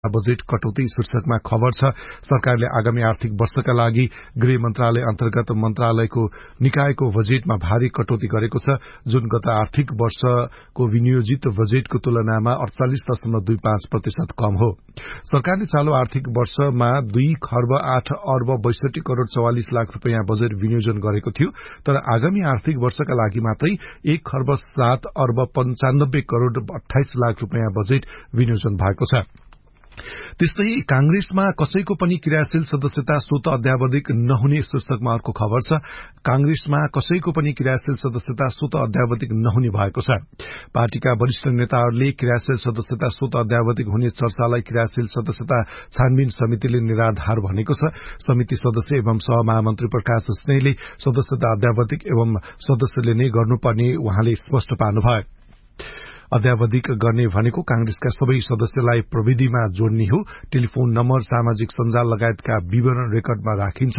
Budget कटौती शीर्षकमा खबर छ। सरकारले आगामी आर्थिक वर्षका लागि गृह मन्त्रालय अन्तर्गत मन्त्रालयको निकायको बजेटमा भारी कटौती गरेको छ, जुन गत आर्थिक वर्षको विनियोजित बजेटको तुलनामा 48.25% कम हो। सरकारले चालू आर्थिक वर्षमा 2 खर्ब 8 अर्ब 62 करोड़ 44 लाख रुपियाँ बजेट विनियोजन गरेको थियो, तर आगामी आर्थिक वर्षका लागि मात्रै 1 खर्ब 7 अर्ब 95 करोड़ 28 लाख रुपियाँ बजेट विनियोजन भएको छ। त्यस्तै कांग्रेसमा कसैको पनि क्रियाशील सदस्यता स्वत अध्यावधिक नहुने शीर्षकमा अर्को खबर छ। कांग्रेसमा कसैको पनि क्रियाशील सदस्यता स्वत अध्यावधिक नहुने भएको छ। पार्टीका वरिष्ठ नेताहरूले क्रियाशील सदस्यता स्वत अध्यावधिक हुने चर्चालाई क्रियाशील सदस्यता छानबिन समितिले निराधार भनेको छ। समिति सदस्य एवं सहमहामन्त्री प्रकाश स्नेहले सदस्यता अध्यावधिक एवं सदस्यले नै गर्नुपर्ने उहाँले स्पष्ट पार्नुभयो। अध्यावधिक गर्ने भनेको कांग्रेसका सबै सदस्यलाई प्रविधिमा जोड्ने हो। टेलिफोन नम्बर, सामाजिक सञ्जाल लगायतका विवरण रेकर्डमा राखिन्छ।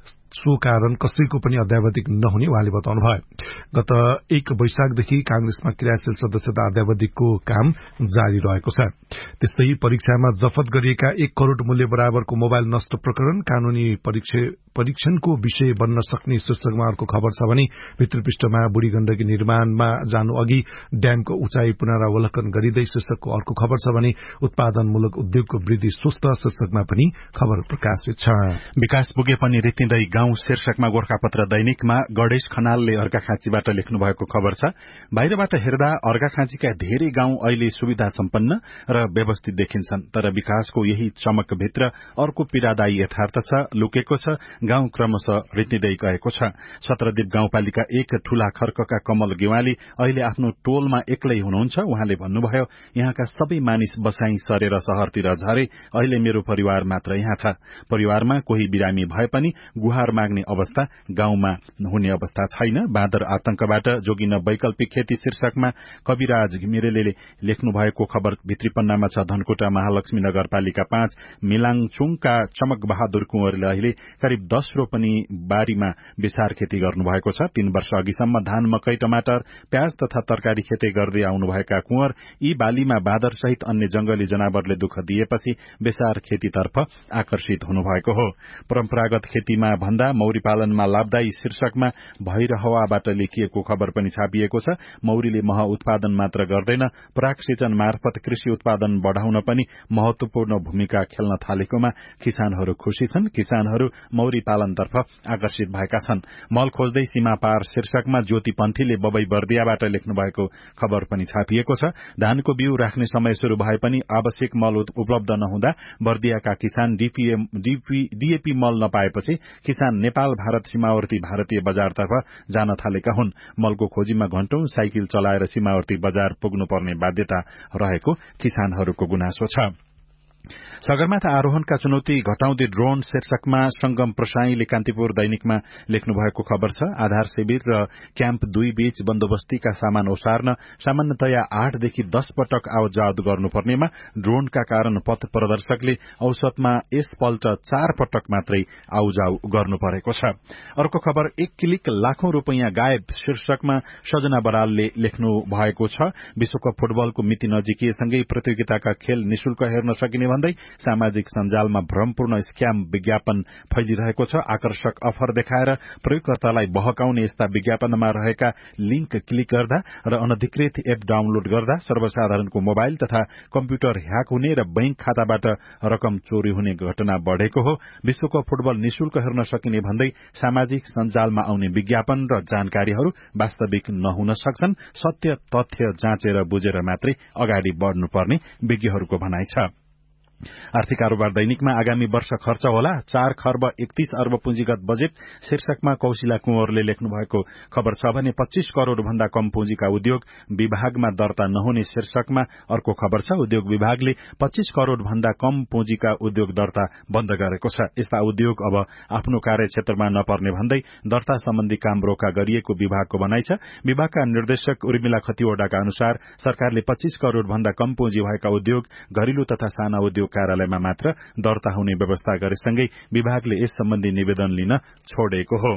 सो कारण कसैको पनि अध्यावधिक नहुने उहाँले बताउनुभयो। गत 1 वैशाखदेखि कांग्रेसमा क्रियाशील सदस्यता अध्यावधिकको काम जारी रहेको छ। त्यस्तै परीक्षामा जफत गरिएका 1 करोड़ मूल्य बराबरको मोबाइल नष्ट प्रकरण कानूनी परीक्षणको विषय बन्न सक्ने शीर्षकमा अर्को खबर छ भने भित्रपृष्ठमा बुढी गण्डकी निर्माणमा जानु अघि ड्यामको उचाइ पुनरावलोकन गरिँदै शीर्षकको अर्को खबर छ भने उत्पादनमूलक उद्योगको वृद्धि सुस्त शीर्षकमा पनि खबर प्रकाशित छ। विकास पुगे पनि रित्तिँदै गाउँ शीर्षकमा गोरखापत्र दैनिकमा गणेश खनालले अर्घाखाँचीबाट लेख्नु भएको खबर छ। बाहिरबाट हेर्दा अर्घाखाँचीका धेरै गाउँ अहिले सुविधा सम्पन्न र व्यवस्थित देखिन्छन्, तर विकासको यही चमकभित्र अर्को पीड़ादायी यथार्थ छ, लुकेको छ। गाउँ क्रमशः रित्तिँदै गएको छ। सत्रदीप गाउँपालिका 1 ठूला खर्कका कमल गेवाली अहिले आफ्नो टोलमा एक्लै हुनुहुन्छ। उहाँले भन्नुभयो, यहाँका सबै मानिस बसाई सरेर शहरतिर झरे, अहिले मेरो परिवार मात्र यहाँ छ। परिवारमा कोही बिरामी भए पनि गुहार माग्ने अवस्था गाउँमा हुने अवस्था छैन। बाँदर आतंकबाट जोगिन वैकल्पिक खेती शीर्षकमा कविराज घिमिरेले लेख्नु भएको खबर भित्री पन्नामा छ। धनकुटा महालक्ष्मी नगरपालिका 5 मिलाङचुङका चमक बहादुर कुँवरले अहिले करिब 10 रोपनी बारीमा विसार खेती गर्नुभएको छ। 3 वर्ष अघिसम्म धान, मकै, टमाटर, प्याज तथा तरकारी खेती गर्दै आउनुभएका कुँवर यी बालीमा बाँदर सहित अन्य जंगली जनावरले दुःख दिएपछि विसार खेतीतर्फ आकर्षित हुनुभएको हो। परम्परागत खेतीमा भन्दा मौरी पालनमा लाभदायी शीर्षकमा भैरहवाबाट लेखिएको खबर पनि छापिएको छ। मौरीले मह उत्पादन मात्र गर्दैन, पराग सिंचन मार्फत कृषि उत्पादन बढ़ाउन पनि महत्वपूर्ण भूमिका खेल्न थालेकोमा किसानहरू खुशी छन्। किसानहरू मौरी पालनतर्फ आकर्षित भएका छन्। मल खोज्दै सीमा पार शीर्षकमा ज्योति पन्थीले बबई बर्दियाबाट लेख्नु भएको खबर पनि छापिएको छ। धानको बिउ राख्ने समय शुरू भए पनि आवश्यक मल उपलब्ध नहुँदा बर्दियाका किसान डीएपी मल नपाएपछि किसान नेपाल भारत सीमावर्ती भारतीय बजारतर्फ जान थालेका हुन्। मलको खोजीमा घण्टौं साइकल चलाएर सीमावर्ती बजार पुग्नुपर्ने बाध्यता रहेको किसानहरूको गुनासो छ। सगरमाथा आरोहणका चुनौती घटाउँदै ड्रोन शीर्षकमा संगम प्रसाईले कान्तिपुर दैनिकमा लेख्नु भएको खबर छ। आधार शिविर र क्याम्प 2 बीच बन्दोबस्तीका सामान ओसार्न सामान्यतया 8 देखि 10 पटक आवतजावत गर्नुपर्नेमा ड्रोनका कारण पथ प्रदर्शकले औसतमा यसपल्ट 4 पटक मात्रै आउजाउ गर्नु परेको छ। अर्को खबर 1 क्लिक लाखौं रुपैयाँ गायब शीर्षकमा सजना बरालले लेख्नु भएको छ। विश्वकप फुटबलको मिति नजिकिएसँगै प्रतियोगिताका खेल निशुल्क हेर्न सकिने भन्दै सामाजिक सञ्जालमा भ्रमपूर्ण स्क्याम विज्ञापन फैलिरहेको छ। आकर्षक अफर देखाएर प्रयोगकर्तालाई बहकाउने यस्ता विज्ञापनमा रहेका लिंक क्लिक गर्दा र अनधिकृत एप डाउनलोड गर्दा सर्वसाधारणको मोबाइल तथा कम्प्युटर ह्याक हुने र बैंक खाताबाट रकम चोरी हुने घटना बढ़ेको हो। विश्वकप फुटबल निशुल्क हेर्न सकिने भन्दै सामाजिक सञ्जालमा आउने विज्ञापन र जानकारीहरू वास्तविक नहुन सक्छन्। सत्य तथ्य जाँचेर बुझेर मात्रै अगाडि बढ़नुपर्ने विज्ञहरूको भनाइ छ। आर्थिक कारोबार दैनिकमा आगामी वर्ष खर्च होला 4 खर्ब 31 अर्ब पुँजीगत बजेट शीर्षकमा कौशिला कुँवरले लेख्नु भएको खबर छ भने 25 करोड़ भन्दा कम पुँजीका उद्योग विभागमा दर्ता नहुने शीर्षकमा अर्को खबर छ। उद्योग विभागले 25 करोड़ भन्दा कम पुँजीका उद्योग दर्ता बन्द गरेको छ। यस्ता उद्योग अब आफ्नो कार्यक्षेत्रमा नपर्ने भन्दै दर्ता सम्बन्धी काम रोका गरिएको विभागको भनाइ छ। विभागका निर्देशक उर्मिला खतिवड़ाका अनुसार सरकारले 25 करोड़ भन्दा कम पुँजी भएका उद्योग, घरेलु तथा साना उद्योग कार्यालयमा मात्र दर्ता हुने व्यवस्था गरेसँगै विभागले यस सम्बन्धी निवेदन लिन छोडेको हो।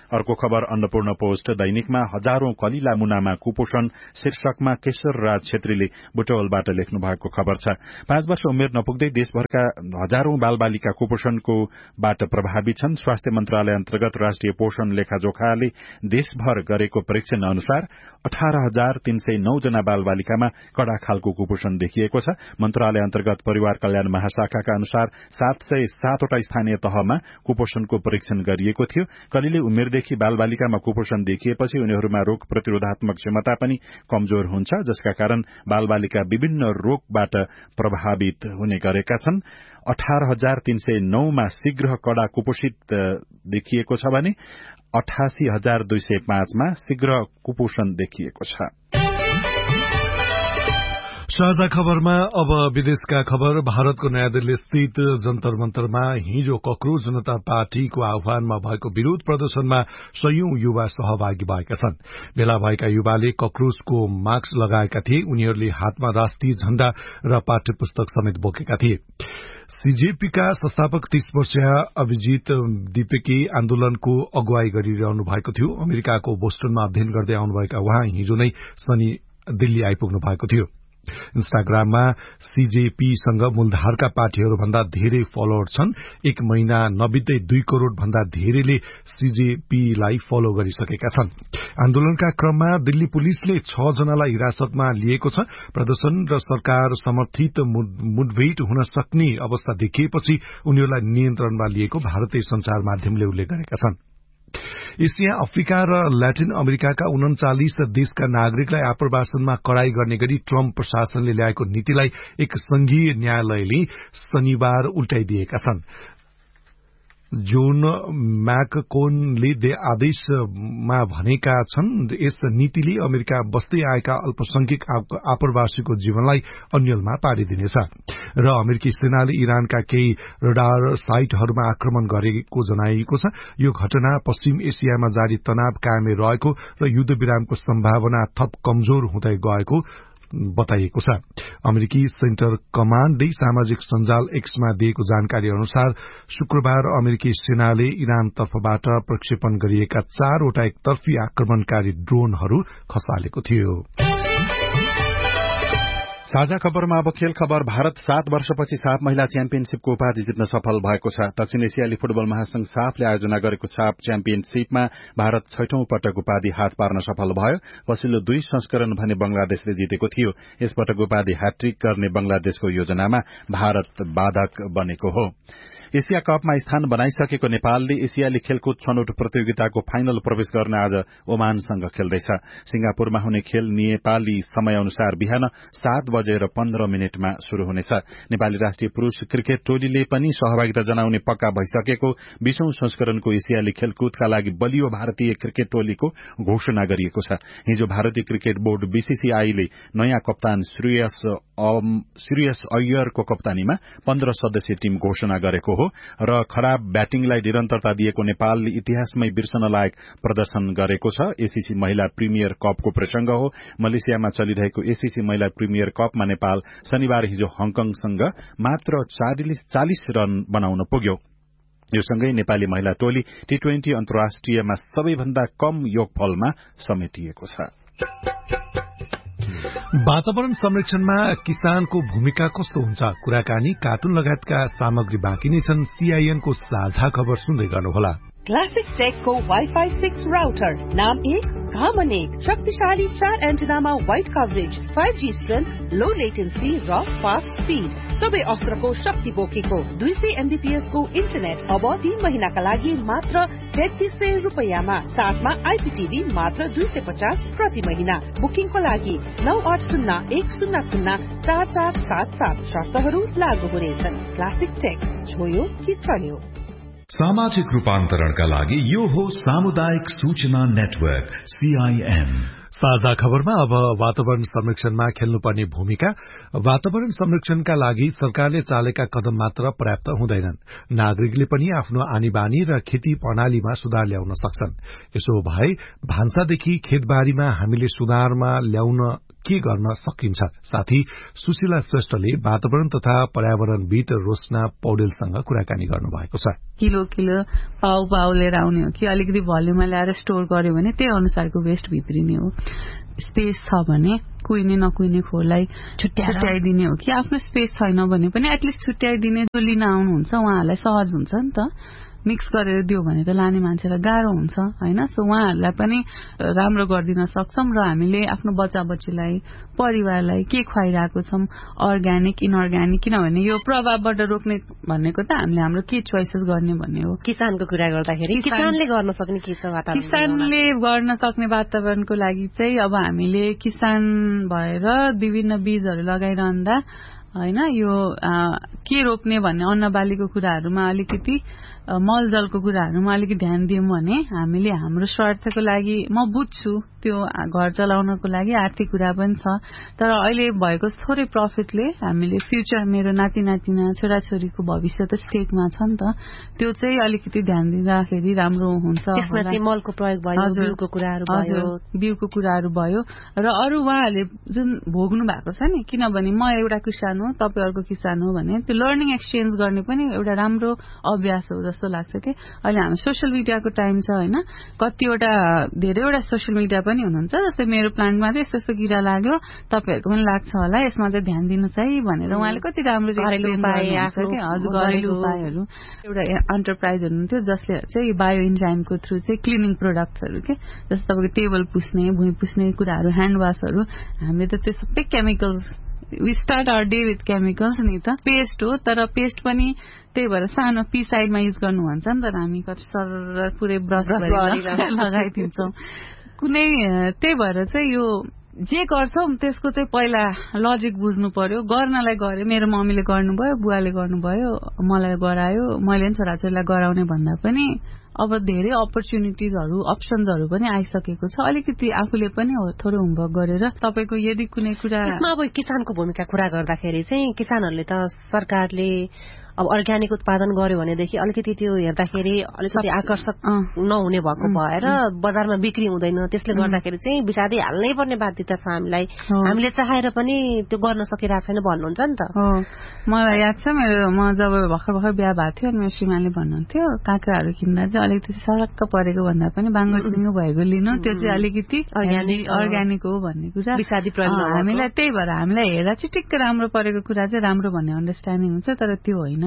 अर्को खबर अन्नपूर्ण पोस्ट दैनिकमा हजारौं कलिला मुनामा कुपोषण शीर्षकमा केशरराज छेत्रीले बुटवलबाट लेख्नु भएको खबर छ। 5 वर्ष उमेर नपुग्दै देशभरका हजारौं बालबालिका कुपोषणकोबाट प्रभावित छन्। स्वास्थ्य मन्त्रालय अन्तर्गत राष्ट्रिय पोषण लेखाजोखाले देशभर गरेको परीक्षण अनुसार 18,309 जना बालबालिकामा कडा खालको कुपोषण देखिएको छ। मन्त्रालय अन्तर्गत परिवार कल्याण महाशाखाका अनुसार 707वटा स्थानीय तहमा कुपोषणको परीक्षण गरिएको थियो। कलिले उमेरदेखि बालबालिकामा कुपोषण देखिएपछि उनीहरूमा रोग प्रतिरोधात्मक क्षमता पनि कमजोर हुन्छ, जसका कारण बालबालिका विभिन्न रोगबाट प्रभावित हुने गरेका छन्। 18,309 मा शीघ्र कडा कुपोषित देखिएको छ भने 88,205 मा शीघ्र कुपोषण देखिएको छ। साझा खबरमा अब विदेशका खबर। भारतको नयाँ दिल्ली स्थित जन्तर मन्तरमा हिजो कक्रोच जनता पार्टीको आह्वानमा भएको विरोध प्रदर्शनमा सयौं युवा सहभागी भएका छन्। भेला भएका युवाले कक्रोचको मास्क लगाएका थिए। उनीहरूले हातमा राष्ट्रिय झण्डा र पाठ्य पुस्तक समेत बोकेका थिए। सीजेपीका संस्थापक 30 वर्षीय अभिजित दीपेकी आन्दोलनको अगुवाई गरिरहनु भएको थियो। अमेरिकाको बोस्टनमा अध्ययन गर्दै आउनुभएका उहाँ हिजो नै शनि दिल्ली आइपुग्नु भएको थियो। इन्स्टाग्राममा सीजेपीसँग मूलधारका पार्टीहरूभन्दा धेरै फलोअर छन्। एक महिना नबित्दै 2 करोड़ भन्दा धेरैले सीजेपीलाई फलो गरिसकेका छन्। आन्दोलनका क्रममा दिल्ली पुलिसले 6 जनालाई हिरासतमा लिएको छ। प्रदर्शन र सरकार समर्थित मुठभेड़ हुन सक्ने अवस्था देखिएपछि उनीहरूलाई नियन्त्रणमा लिएको भारतीय संचार माध्यमले उल्लेख गरेका छन्। एसिया, अफ्रिका र ल्याटिन अमेरिकाका 39 देशका नागरिकलाई आप्रवासनमा कड़ाई गर्ने गरी ट्रम्प प्रशासनले ल्याएको नीतिलाई एक संघीय न्यायालयले शनिबार उल्टाइदिएका छन्। जोन म्याककोनले आदेशमा भनेका छन् यस नीतिले अमेरिका बस्दै आएका अल्पसंख्यक आप्रवासीको जीवनलाई अन्यलमा पारिदिनेछ र अमेरिकी सेनाले इरानका केही रडार साइटहरूमा आक्रमण गरेको जनाइएको छ। यो घटना पश्चिम एसियामा जारी तनाव कायमै रहेको र युद्धविरामको सम्भावना थप कमजोर हुँदै गएको बताइएको छ। अमेरिकी सेन्टर कमाण्डले सामाजिक सञ्जाल एक्समा दिएको जानकारी अनुसार शुक्रबार अमेरिकी सेनाले इरान तर्फबाट प्रक्षेपण गरिएका 4वटा एकतर्फी आक्रमणकारी ड्रोनहरू खसालेको थियो। साझा खबरमा अब खेल खबर। भारत 7 वर्षपछि साफ महिला च्याम्पियनशीपको उपाधि जित्न सफल भएको छ। दक्षिण एसियाली फुटबल महासंघ साफले आयोजना गरेको साफ च्याम्पियनशीपमा भारत 6औं पटक उपाधि हात पार्न सफल भयो। पछिल्लो 2 संस्करण भने बंगलादेशले जितेको थियो। यसपटक उपाधि ह्याट्रिक गर्ने बंगलादेशको योजनामा भारत बाधक बनेको हो। एशिया कपमा स्थान बनाइसकेको नेपालले एशियाली खेलकुद छनौट प्रतियोगिताको फाइनल प्रवेश गर्न आज ओमानसँग खेल्दैछ। सिंगापुरमा हुने खेल नेपाली समय अनुसार बिहान 7:15 शुरू हुनेछ। नेपाली राष्ट्रिय पुरूष क्रिकेट टोलीले पनि सहभागिता जनाउने पक्का भइसकेको 20औं संस्करणको एशियाली खेलकुदका लागि बलियो भारतीय क्रिकेट टोलीको घोषणा गरिएको छ। हिजो भारतीय क्रिकेट बोर्ड बीसीसीआईले नयाँ कप्तान श्रेयस अय्यरको कप्तानीमा 15 सदस्यीय टीम घोषणा गरेको हो र खराब ब्याटिङलाई निरन्तरता दिएको नेपालले इतिहासमै बिर्सन लायक प्रदर्शन गरेको छ। एसीसी महिला प्रिमियर कपको प्रसंग हो। मलेसियामा चलिरहेको एसीसी महिला प्रिमियर कपमा नेपाल शनिबार हिजो हङकङसँग मात्र 40 रन बनाउन पुग्यो। यो सँगै नेपाली महिला टोली टी20 अन्तर्राष्ट्रियमा सबैभन्दा कम योगफलमा समेटिएको छ। वातावरण संरक्षणमा किसानको भूमिका कस्तो हुन्छ? कुराकानी, कार्टुन लगायतका सामग्री बाँकी नै छन्। सीआईएनको साझा खबर सुन्दै गर्नुहोला। क्लासिक टेकको वाइफाई 6 राउटर, नाम 1 काम 1, शक्तिशाली 4 एन्टेनामा वाइड कभरेज, 5G स्ट्रेन्थ, लो लेटेन्सी र फास्ट स्पीड, सबै अस्त्रको शक्ति बोकेको 200 MBPS को इन्टरनेट अब 3 महिनाका लागि मात्र 3300 रुपैयाँमा। साथमा आइपीटीभी मात्र 250 प्रति महिना। बुकिङको लागि 9801004477। शर्तहरू लागू हुनेछन्। क्लासिक टेक, छोयो कि चल्यो। सामाजिक रूपान्तरणका लागि यो हो सामुदायिक सूचना नेटवर्क सीआईएम। साझा खबरमा अब वातावरण संरक्षणमा खेल्नुपर्ने भूमिका। वातावरण संरक्षणका लागि सरकारले चालेका कदम मात्र पर्याप्त हुँदैनन्। नागरिकले पनि आफ्नो आनीबानी र खेती प्रणालीमा सुधार ल्याउन सक्छन्। यसो भए भान्सादेखि खेतबारीमा हामीले सुधारमा ल्याउन के गर्न सकिन्छ। साथी सुशीला श्रेष्ठले वातावरण तथा पर्यावरणविद रोशना पौडेलसँग कुराकानी गर्नुभएको छ। किलो पाउ लिएर आउने हो कि अलिकति भोल्युममा ल्याएर स्टोर गर्यो भने त्यही अनुसारको वेस्ट भित्रिने हो। स्पेस छ भने कुहिने नकुहिने खोरलाई छुट्याइदिने हो कि आफ्नो स्पेस छैन भने पनि एटलिस्ट छुट्याइदिने जो लिन आउनुहुन्छ उहाँहरूलाई सहज हुन्छ नि त। मिक्स गरेर दियो भने त लाने मान्छेलाई गाह्रो हुन्छ हैन। सो उहाँहरूलाई पनि राम्रो गरिदिन सक्छौं र हामीले आफ्नो बच्चा बच्चीलाई परिवारलाई के खुवाइरहेको छौं अर्ग्यानिक इनअर्ग्यानिक, किनभने यो प्रभावबाट रोक्ने भनेको त हामीले हाम्रो के चोइसेस गर्ने भन्ने हो। किसानको कुरा गर्दाखेरि किसानले गर्न सक्ने के छ वातावरण? किसानले गर्न सक्ने वातावरणको लागि चाहिँ अब हामीले किसान भएर विभिन्न बीजहरू लगाइरहँदा हैन यो के रोप्ने भन्ने अन्नबालीको कुराहरूमा अलिकति मलजलको कुराहरूमा अलिकति ध्यान दियौं भने हामीले हाम्रो स्वार्थको लागि म बुझ्छु त्यो घर चलाउनको लागि आर्थिक कुरा पनि छ, तर अहिले भएको थोरै प्रफिटले हामीले फ्युचर मेरो नाति नातिना छोराछोरीको भविष्य त स्टेकमा छ नि त, त्यो चाहिँ अलिकति ध्यान दिँदाखेरि राम्रो हुन्छ। त्यसमा चाहिँ मलको प्रयोग भयो, बिउको कुराहरू भयो, बिउको कुराहरू भयो र अरू उहाँहरूले जुन भोग्नु भएको छ नि, किनभने म एउटा किसान हो तपाई अर्को किसान हो भने त्यो लर्निङ एक्सचेन्ज गर्ने पनि एउटा राम्रो अभ्यास हो जस्तो लाग्छ कि अहिले हाम्रो सोशल मिडियाको टाइम छ हैन। कतिवटा धेरैवटा सोशल मिडिया पनि हुनुहुन्छ जस्तै मेरो प्लान्टमा चाहिँ यस्तो किरा लाग्यो तपाईहरुको पनि लाग्छ होला यसमा चाहिँ ध्यान दिनुस् है भनेर उहाँले कति राम्रो घरेलु उपायहरु एउटा एन्टरप्राइज हुनुहुन्थ्यो जसले चाहिँ बायो इन्जाइमको थ्रु चाहिँ क्लिनिङ प्रोडक्ट्सहरु के जस्तो तपाईको टेबल पुस्ने भुइँ पुस्ने कुराहरु ह्यान्ड वाशहरु हामीले त त्यो सबै chemicals we start our day with chemicals नि त पेस्ट हो तर पेस्ट पनि त्यही भएर सानो पी साइडमा युज गर्नु भन्छ नि त हामी कति सर पुरै ब्रस लगाइदिन्छौं कुनै त्यही भएर चाहिँ यो जे गर्छौं त्यसको चाहिँ पहिला लजिक बुझ्नु पर्यो। गर्नलाई गरे मेरो मम्मीले गर्नुभयो बुवाले गर्नुभयो मलाई गरायो मैले पनि छोराछोरीलाई गराउने भन्दा पनि अब धेरै अपर्च्युनिटिजहरु अप्सन्सहरु पनि आइसकेको छ। अलिकति आफूले पनि थोरै होमवर्क गरेर तपाईको यदि कुनै कुरा यसमा अब किसानको भूमिका कुरा गर्दाखेरि चाहिँ किसानहरुले त सरकारले अब अर्ग्यानिक उत्पादन गर्यो भनेदेखि अलिकति त्यो हेर्दाखेरि अलिकति आकर्षक नहुने भएको भएर बजारमा बिक्री हुँदैन, त्यसले गर्दाखेरि चाहिँ बिसादै हाल्नै पर्ने बाध्यता छ हामीलाई। हामीले चाहेर पनि त्यो गर्न सकिरहेको छैन भन्नुहुन्छ नि त। मलाई याद छ म जब भर्खर बिहा भएको थियो अनि मेरो श्रीमानले भन्नुहुन्थ्यो काँक्राहरु किन्दा चाहिँ अलिकति सरक्क परेको भन्दा पनि बाङ्गो सिङ्गो भएको लिनु त्यो चाहिँ अलिकति अर्ग्यानिक हो भन्ने कुरा विषादी प्रयोग हामीलाई त्यही भएर हामीलाई हेर्दा चाहिँ टिक्क राम्रो परेको कुरा चाहिँ राम्रो भन्ने अन्डरस्ट्यान्डिङ हुन्छ तर त्यो होइन।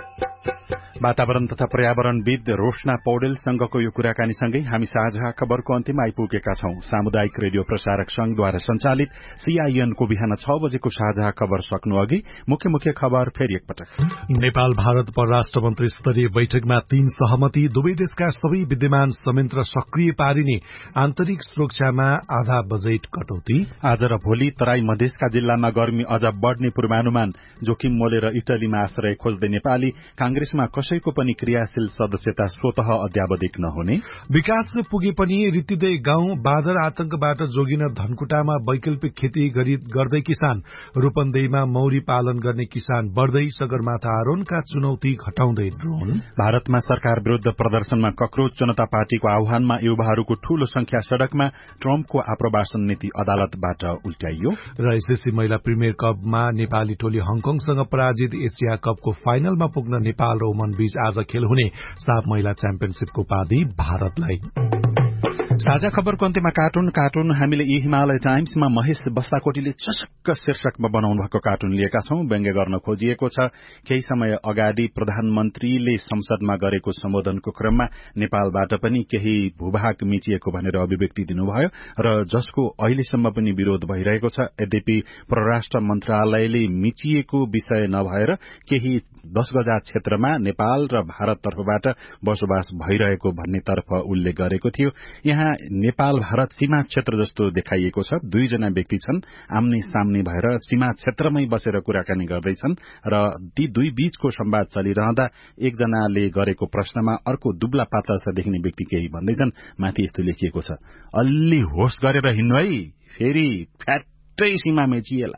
वातावरण तथा पर्यावरणविद रोशना पौडेलसँगको यो कुराकानीसँगै हामी साझा खबरको अन्त्यमा आइपुगेका छौं। सामुदायिक रेडियो प्रसारक संघद्वारा संचालित सीआईएन को बिहान 6 बजेको साझा खबर सक्नु अघि मुख्य खबर फेरि एकपटक। नेपाल भारत परराष्ट्र मन्त्री स्तरीय बैठकमा 3 सहमति, दुवै देशका सबै विद्यमान संयन्त्र सक्रिय पारिने, आन्तरिक सुरक्षामा आधा बजेट कटौती। आज र भोलि तराई मधेसका जिल्लामा गर्मी अझ बढ़ने पूर्वानुमान, जोखिम मोलेर इटलीमा आश्रय खोज्दै नेपाली, कांग्रेसमा कसैको पनि क्रियाशील सदस्यता स्वतः अध्यावधिक नहुने। विकास पुगे पनि रित्तिदै गाउँ बादर आतंकबाट जोगिन धनकुटामा वैकल्पिक खेती गर्दै किसान, रूपन्देहीमा मौरी पालन गर्ने किसान बढ्दै, सगरमाथा आरोनका चुनौती घटाउँदै ड्रोन। भारतमा सरकार विरूद्ध प्रदर्शनमा कक्रोच जनता पार्टीको आह्वानमा युवाहरूको ठूलो संख्या सड़कमा, ट्रम्पको आप्रवासन नीति अदालतबाट उल्ट्याइयो। र एसएससी महिला प्रिमियर कपमा नेपाली टोली हङकङसँग पराजित, एसिया कपको फाइनलमा पुग्न नेपाल र ओमान बीच आज खेल हुने, साफ महिला च्याम्पियनशीपको उपाधि भारतलाई। साझा खबरको अन्त्यमा कार्टुन हामीले यी हिमालय टाइम्समा महेश बस्ताकोटीले चसक्क शीर्षकमा बनाउनु भएको कार्टुन लिएका छौं। व्यङ्ग्य गर्न खोजिएको छ। केही समय अगाडि प्रधानमन्त्रीले संसदमा गरेको सम्बोधनको क्रममा नेपालबाट पनि केही भूभाग मिचिएको भनेर अभिव्यक्ति दिनुभयो र जसको अहिलेसम्म पनि विरोध भइरहेको छ। यद्यपि परराष्ट्र मन्त्रालयले मिचिएको विषय नभएर केही 10 गजा क्षेत्रमा नेपाल र भारत तर्फबाट बसोबास भइरहेको भन्नेतर्फ उल्लेख गरेको थियो। यहाँ नेपाल भारत सीमा क्षेत्र जस्तो देखाइएको छ। 2 जना व्यक्ति छन्, आम्ने सामने भएर सीमा क्षेत्रमै बसेर कुराकानी गर्दैछन् र ती 2 बीचको संवाद चलिरहँदा एकजनाले गरेको प्रश्नमा अर्को दुब्ला पातला जस्ता देखिने व्यक्ति केही भन्दैछन्। माथि यस्तो लेखिएको छ, अलि होस गरेर हिँड्नु है, फेरि फ्याट्टै सीमा मेचिएला।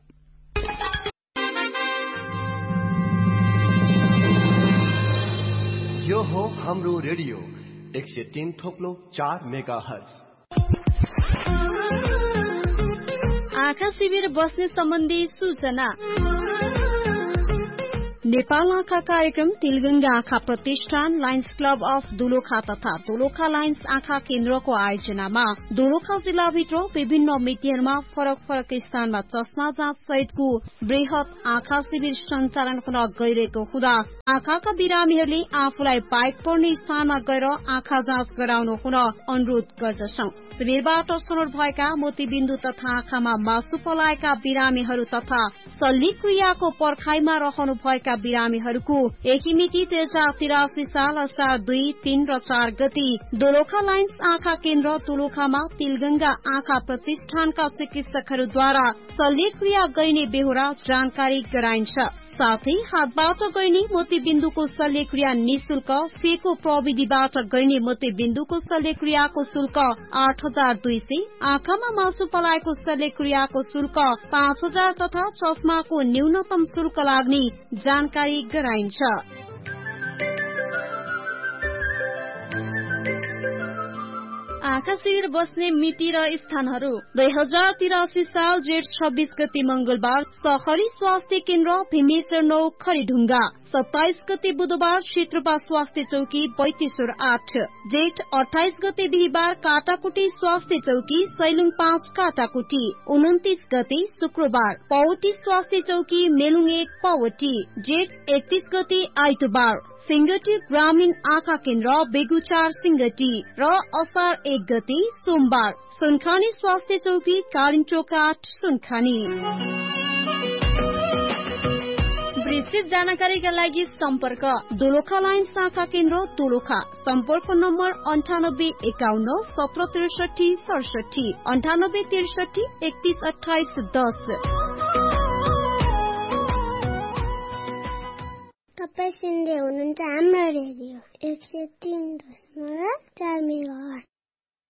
यो हो हाम्रो रेडियो 103.4 मेगाहर्ज। आँखा शिविर बस्ने सम्बन्धी सूचना। नेपाल आँखा कार्यक्रम तिलगंगा आँखा प्रतिष्ठान, लायन्स क्लब अफ दोलखा तथा दोलखा लायन्स आँखा केन्द्रको आयोजनामा दोलखा जिल्लाभित्र विभिन्न मितिहरूमा फरक फरक स्थानमा चस्मा जाँच सहितको वृहत आँखा शिविर सञ्चालन हुन गइरहेको हुँदा आँखाका बिरामीहरूले आफूलाई बाइक पर्ने स्थानमा गएर आँखा जाँच गराउनु हुन अनुरोध गर्दछौं। शिविरबाट छनौट भएका मोतीबिन्दु तथा आँखामा मासु पलाएका बिरामीहरू तथा शल्यक्रियाको पर्खाइमा रहनु भएका बिरामीहरूको यही मिति 2083 साल असार 2, 3 र 4 गति दोलखा लायन्स आँखा केन्द्र दोलखामा तिलगंगा आँखा प्रतिष्ठानका चिकित्सकहरूद्वारा शल्यक्रिया गरिने बेहोरा जानकारी गराइन्छ। साथै हातबाट गरिने मोतीबिन्दुको शल्यक्रिया निशुल्क, फेको प्रविधिबाट गरिने मोतीबिन्दुको शल्यक्रियाको शुल्क 8,200, आँखामा मासु पलाएको शल्यक्रियाको शुल्क 5,000 तथा चस्माको न्यूनतम शुल्क लाग्ने जानकारी गराइन्छ। आँखा शिविर बस्ने मिति र स्थानहरू 2083 साल जेठ 26 गते मंगलबार सहरी स्वास्थ्य केन्द्र भीमेश्वर 9 खरीढुङ्गा, 27 गते बुधबार क्षेत्रपा स्वास्थ्य चौकी 32 8, जेठ 28 गते बिहिबार काटाकुटी स्वास्थ्य चौकी सैलुङ 5 काटाकुटी, 29 गते शुक्रबार पौटी स्वास्थ्य चौकी मेलुङ 1 पौटी, जेठ 31 गते आइतबार सिंगटी ग्रामीण आँखा केन्द्र बेगुचार सिंगटी र असार 1 गते सोमबार सुनखानी स्वास्थ्य चौकी कालिन्चोक 8 सुनखानी। विस्तृत जानकारीका लागि सम्पर्क दोलखा लायन्स आँखा केन्द्र दोलखा, सम्पर्क नम्बर 98 51 17 63 67, 98 63 31 28 10। तपाईं सुन्दै हुनुहुन्छ हाम्रो रेडियो 103.4 मेगाहर्ज।